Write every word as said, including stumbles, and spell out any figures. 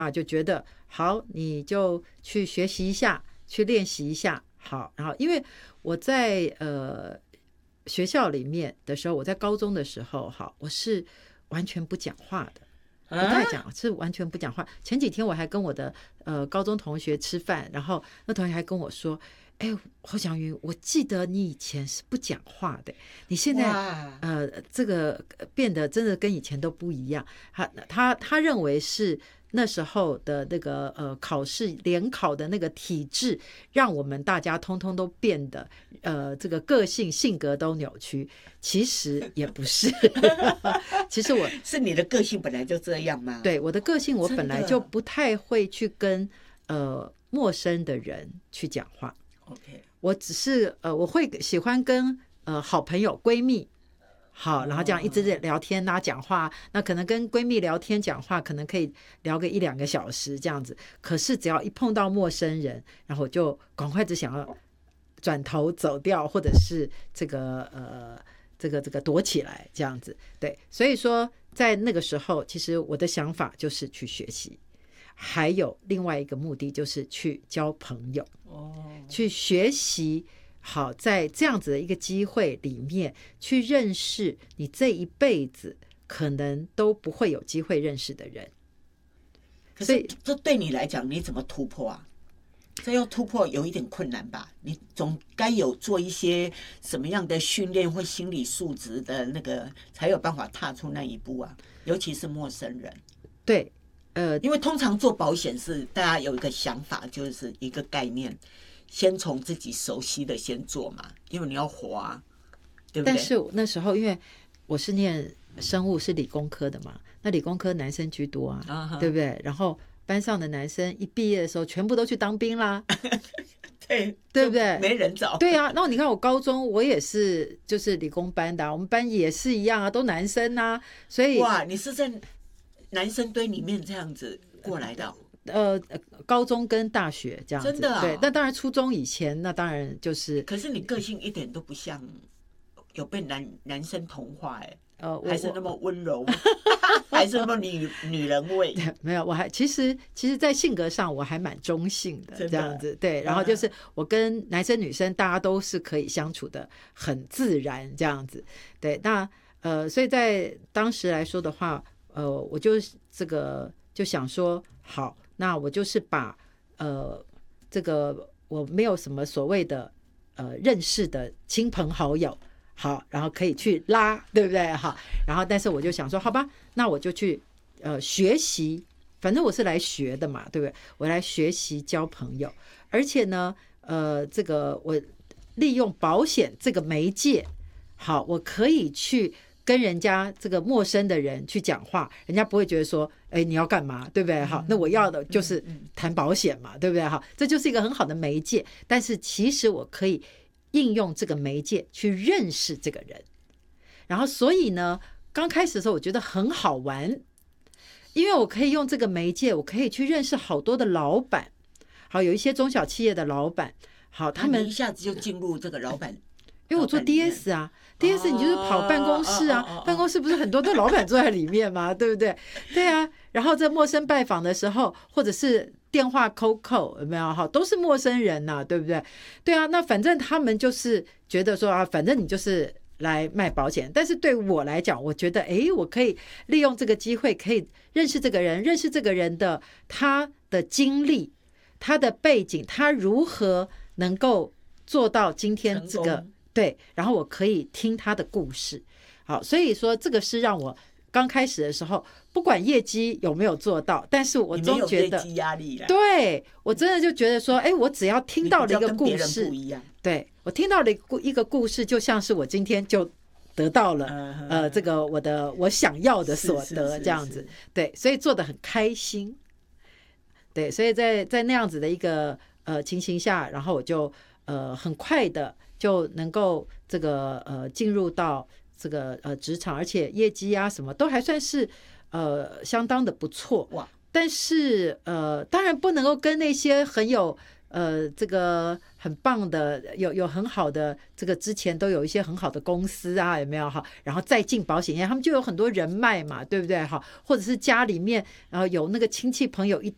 啊，就觉得好，你就去学习一下，去练习一下。好，然后因为我在呃学校里面的时候，我在高中的时候，哈，我是完全不讲话的。不太讲，是完全不讲话。前几天我还跟我的呃高中同学吃饭，然后那同学还跟我说：“哎，侯祥云，我记得你以前是不讲话的，你现在呃这个变得真的跟以前都不一样。”他他他认为是那时候的那个呃考试联考的那个体制，让我们大家通通都变得呃这个个性性格都扭曲。其实也不是，其实我是你的个性本来就这样吗？ 对，我的个性我本来就不太会去跟呃陌生的人去讲话。 OK， 我只是呃我会喜欢跟呃好朋友闺蜜。好，然后这样一直聊天啊，讲话，那可能跟闺蜜聊天讲话，可能可以聊个一两个小时这样子。可是只要一碰到陌生人，然后我就赶快只想要转头走掉，或者是这个呃这个这个躲起来这样子。对，所以说在那个时候，其实我的想法就是去学习，还有另外一个目的就是去交朋友，哦，去学习。好，在这样子的一个机会里面去认识你这一辈子可能都不会有机会认识的人。 可是这对你来讲你怎么突破啊？这要突破有一点困难吧？你总该有做一些什么样的训练或心理素质的那个，才有办法踏出那一步啊，尤其是陌生人。 对，呃， 因为通常做保险是大家有一个想法，就是一个概念，先从自己熟悉的先做嘛，因为你要活啊，对不对？ 但是那时候因为我是念生物，是理工科的嘛，那理工科男生居多啊， uh-huh. 对不对？然后班上的男生一毕业的时候全部都去当兵啦对， 对不对？ 没人找。 对啊，然后你看我高中我也是就是理工班的、啊、我们班也是一样啊，都男生啊，所以哇，你是在男生堆里面这样子过来的、哦？ 呃，高中跟大学这样子， 真的、啊、 对。那当然，初中以前那当然就是， 可是你个性一点都不像有被男男生同化哎、欸， 呃， 还是那么温柔，还是那么女女人味。 没有，我还其实其实，在性格上我还蛮中性的，这样子对。然后就是我跟男生女生大家都是可以相处的很自然，这样子对。那呃，所以在当时来说的话，呃，我就这个就想说，好。那我就是把呃这个我没有什么所谓的呃认识的亲朋好友，好，然后可以去拉，对不对？好，然后但是我就想说，好吧，那我就去呃学习，反正我是来学的嘛，对不对？我来学习交朋友，而且呢，呃，这个我利用保险这个媒介，好，我可以去。跟人家这个陌生的人去讲话，人家不会觉得说，哎，你要干嘛，对不对？好，那我要的就是谈保险嘛，对不对？好，这就是一个很好的媒介。但是其实我可以应用这个媒介去认识这个人。然后，所以呢，刚开始的时候我觉得很好玩，因为我可以用这个媒介，我可以去认识好多的老板，好，有一些中小企业的老板，好，他们一下子就进入这个老板。 因为我做 D S 啊 ，D S 你就是跑办公室啊，哦哦哦哦、办公室不是很多的老板坐在里面吗？对不对？对啊，然后在陌生拜访的时候，或者是电话 call call 有没有哈，都是陌生人呐、啊，对不对？对啊，那反正他们就是觉得说啊，反正你就是来卖保险，但是对我来讲，我觉得哎，我可以利用这个机会，可以认识这个人，认识这个人的他的经历、他的背景，他如何能够做到今天这个。对，然后我可以听他的故事，好，所以说这个是让我刚开始的时候，不管业绩有没有做到，但是我总觉得， 你没有业绩压力啦，对， 我真的就觉得说，哎，我只要听到了一个故事，对，我听到了一个故事，就像是我今天就得到了、uh-huh. 呃这个我的我想要的所得这样子，对，所以做得很开心，对，所以在在那样子的一个呃情形下，然后我就呃很快的。就能够这个呃进入到这个呃职场，而且业绩啊什么都还算是呃相当的不错哇。但是呃当然不能够跟那些很有呃这个很棒的有有很好的这个之前都有一些很好的公司啊有没有哈？然后再进保险业，他们就有很多人脉嘛，对不对哈？或者是家里面然后有那个亲戚朋友一